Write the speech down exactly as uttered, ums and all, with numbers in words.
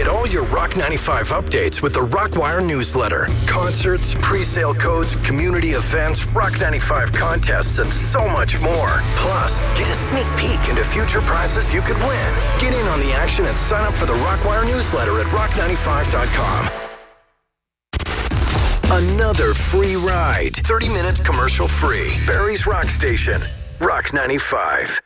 Get all your Rock ninety-five updates with the Rockwire newsletter. Concerts, pre-sale codes, community events, Rock ninety-five contests, and so much more. Plus, get a sneak peek into future prizes you could win. Get in on the action and sign up for the Rockwire newsletter at rock ninety-five dot com. Another free ride. thirty minutes commercial free. Barry's Rock Station. Rock ninety-five.